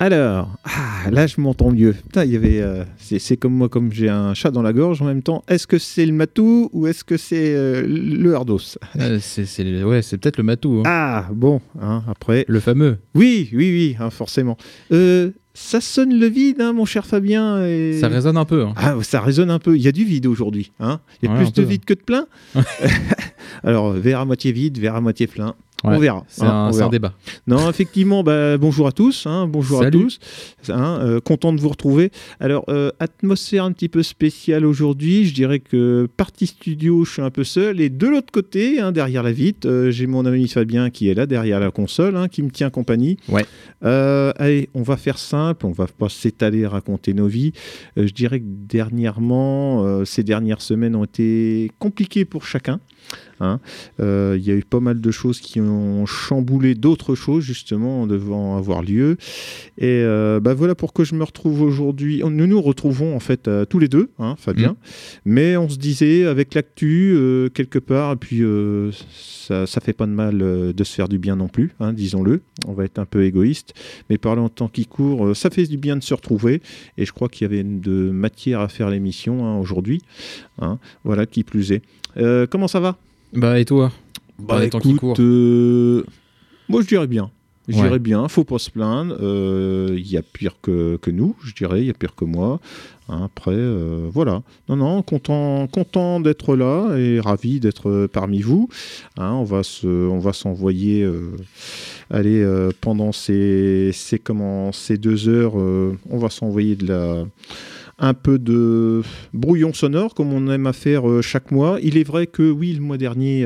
Alors, là je m'entends mieux. Putain, il y avait, c'est comme moi, comme j'ai un chat dans la gorge en même temps. Est-ce que c'est le matou ou est-ce que c'est le hardos? C'est peut-être le matou. Hein. Ah, bon, hein, après. Le fameux. Oui, hein, forcément. Ça sonne le vide, hein, mon cher Fabien. Et... Ça résonne un peu. Hein. Ah, ça résonne un peu. Il y a du vide aujourd'hui. Hein. Il y a plus de vide que de plein. Alors, verre à moitié vide, verre à moitié plein. Ouais, on verra. C'est un débat. Non, effectivement, bonjour à tous. Bonjour Salut. à tous. Content de vous retrouver. Alors, atmosphère un petit peu spéciale aujourd'hui. Je dirais que partie studio, je suis un peu seul. Et de l'autre côté, derrière la vitre, j'ai mon ami Fabien qui est là, derrière la console, qui me tient compagnie. Ouais. Allez, on va faire simple. On va pas s'étaler, raconter nos vies. Je dirais que dernièrement, ces dernières semaines ont été compliquées pour chacun. Il y a eu pas mal de choses qui ont chamboulé d'autres choses justement devant avoir lieu et voilà pourquoi je me retrouve aujourd'hui. Nous nous retrouvons en fait tous les deux, Fabien, mais on se disait avec l'actu quelque part et puis ça fait pas de mal de se faire du bien non plus, disons-le, on va être un peu égoïste, mais parlant en temps qui court, ça fait du bien de se retrouver et je crois qu'il y avait de matière à faire l'émission aujourd'hui, voilà, qui plus est. Comment ça va ? Et toi ? Écoute, moi je dirais bien. Je dirais bien, faut pas se plaindre. Il y a pire que nous, je dirais, il y a pire que moi. Après, voilà. Non, content d'être là et ravi d'être parmi vous. On va s'envoyer. Pendant ces 2 heures, on va s'envoyer un peu de brouillon sonore comme on aime à faire chaque mois. Il est vrai que oui, le mois dernier,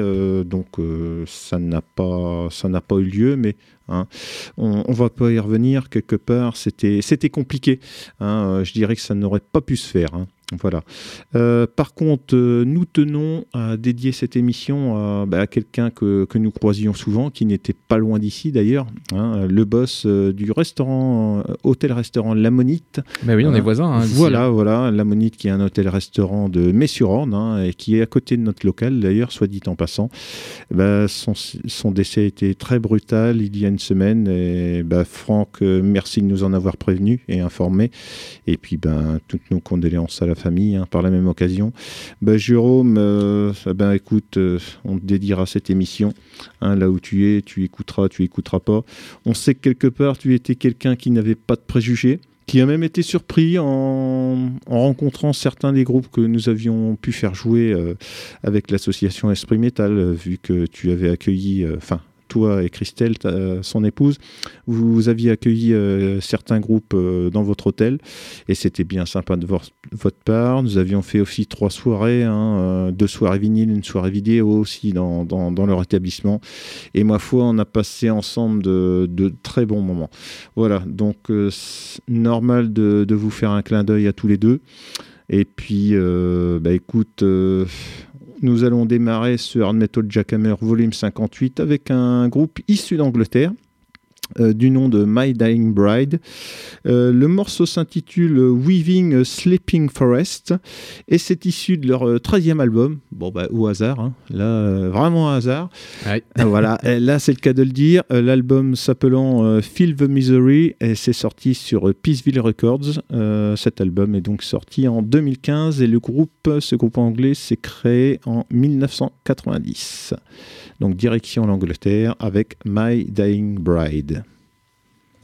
ça n'a pas eu lieu, mais on va pas y revenir. Quelque part, c'était compliqué. Je dirais que ça n'aurait pas pu se faire. Voilà. Par contre, nous tenons à dédier cette émission à quelqu'un que nous croisions souvent, qui n'était pas loin d'ici d'ailleurs, le boss du restaurant, hôtel-restaurant L'Ammonite. Oui, on est voisins. Voilà, L'Ammonite qui est un hôtel-restaurant de Metz-sur-Orne et qui est à côté de notre local d'ailleurs, soit dit en passant. Son décès a été très brutal il y a une semaine et Franck, merci de nous en avoir prévenu et informé. Et puis toutes nos condoléances à la famille par la même occasion. Jérôme, écoute, on te dédiera cette émission. Là où tu es, tu écouteras pas. On sait que quelque part, tu étais quelqu'un qui n'avait pas de préjugés, qui a même été surpris en rencontrant certains des groupes que nous avions pu faire jouer avec l'association Esprit Metal, vu que tu avais accueilli... toi et Christelle, son épouse, vous aviez accueilli certains groupes dans votre hôtel et c'était bien sympa de votre part. Nous avions fait aussi 3 soirées, 2 soirées vinyles, une soirée vidéo aussi dans leur établissement. Et ma foi, on a passé ensemble de très bons moments. Voilà, donc normal de vous faire un clin d'œil à tous les deux. Et puis, écoute... nous allons démarrer ce Hard Metal Jackhammer volume 58 avec un groupe issu d'Angleterre du nom de My Dying Bride. Le morceau s'intitule Weaving a Sleeping Forest et c'est issu de leur 13e album. Au hasard, là, vraiment un hasard. Ouais. Voilà, et là c'est le cas de le dire. L'album s'appelant Feel the Misery et c'est sorti sur Peaceville Records. Cet album est donc sorti en 2015 et ce groupe anglais s'est créé en 1990. Donc direction l'Angleterre avec My Dying Bride.